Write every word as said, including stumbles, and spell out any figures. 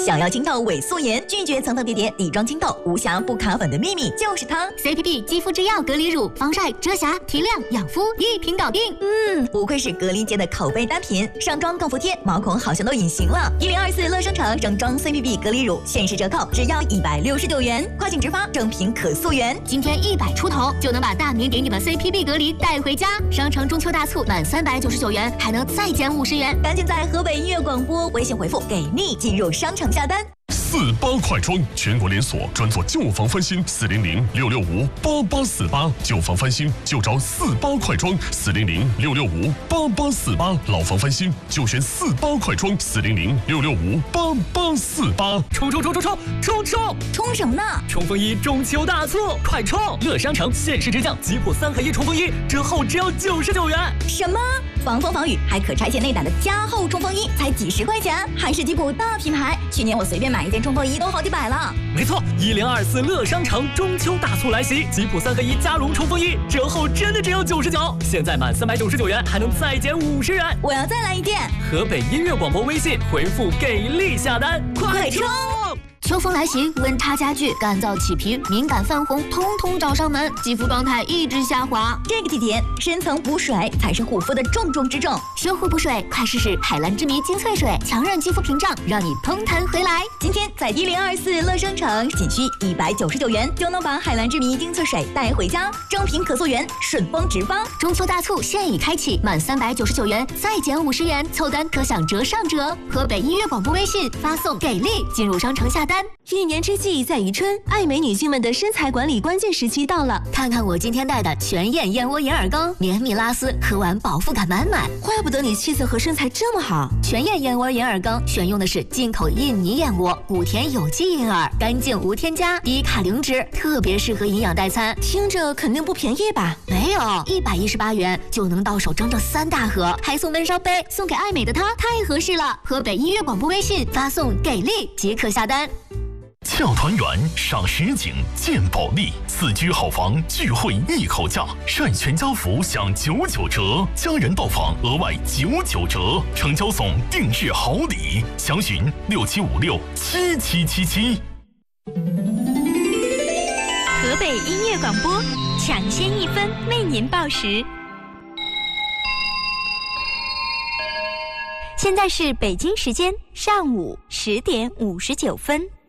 想要清透伪素颜，拒绝层层叠叠底妆清透，无瑕不卡粉的秘密就是它 C P B 肌肤之钥隔离乳，防晒、遮瑕、提亮、养肤，一瓶搞定。 嗯，不愧是隔离界的口碑单品，上妆更服帖，毛孔好像都隐形了。一零二四乐商城整装 C P B 隔离乳限时折扣，只要一百六十九元，跨境直发，正品可溯源。 今天一百出头就能把大明给你的 C P B 隔离带回家。商城中秋大促，满三百九十九元还能再减五十元， 赶紧在河北音乐广播微信回复给力进入商城下单。 四八快装，全国连锁，专做旧房翻新，四零零六六五八八四八，旧房翻新就找四八快装，四零零六六五八八四八，老房翻新就选四八快装，四零零六六五八八四八。 冲冲冲冲冲冲冲！ 冲什么呢？ 冲锋衣中秋大促，快冲！乐商城限时直降，吉普三合一冲锋衣折后只要九十九元。 什么？防风防雨还可拆卸内胆的加厚冲锋衣才几十块钱，还是吉普大品牌。去年我随便买一件冲锋衣都好几百了。 没错，一零二四乐商城中秋大促来袭，吉普三合一加绒冲锋衣折后真的只有九十九，现在满三百九十九元还能再减五十元。 我要再来一件。 河北音乐广播微信回复给力下单， 快冲！ 秋风来袭，温差加剧，干燥起皮、敏感泛红，通通找上门，肌肤状态一直下滑。 这个季节，深层补水才是护肤的重中之重。 修护补水，快试试海蓝之谜精粹水，强韧肌肤屏障，让你嘭弹回来。 今天在一零二四乐商城，仅需一百九十九元就能把海蓝之谜精粹水带回家，正品可溯源，顺丰直发。 中秋大促现已开启，满三百九十九元再减五十元，凑单可享折上折。河北音乐广播微信发送给力进入商城下单。 一年之计在于春，爱美女性们的身材管理关键时期到了。 看看我今天带的全燕燕窝银耳羹，绵密拉丝，喝完饱腹感满满。 怪不得你气色和身材这么好。 全燕燕窝银耳羹选用的是进口印尼燕窝，谷田有机银耳，干净无添加，低卡零脂，特别适合营养代餐。 听着肯定不便宜吧？ 没有，一百一十八元就能到手整整三大盒，还送闷烧杯，送给爱美的她太合适了。河北音乐广播微信发送给力即可下单。 俏团圆赏实景见保利，四居好房聚会一口价，晒全家福享九九折，家人到访额外九九折，成交送定制好礼，详询六七五六七七七七。 河北音乐广播，抢先一分为您报时。现在是北京时间上午十点五十九分。